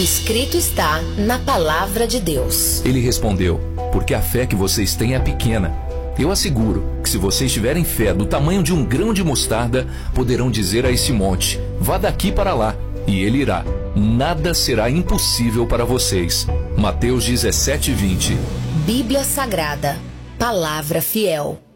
Escrito está na palavra de Deus. Ele respondeu: porque a fé que vocês têm é pequena. Eu asseguro que se vocês tiverem fé do tamanho de um grão de mostarda, poderão dizer a esse monte: vá daqui para lá, e ele irá. Nada será impossível para vocês. Mateus 17:20. Bíblia Sagrada, palavra fiel.